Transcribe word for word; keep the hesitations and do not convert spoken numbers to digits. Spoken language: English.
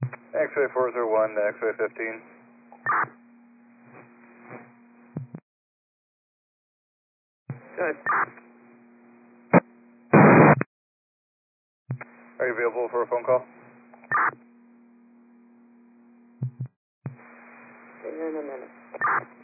X-ray four zero one to X-ray fifteen. Good. Are you available for a phone call? In a minute.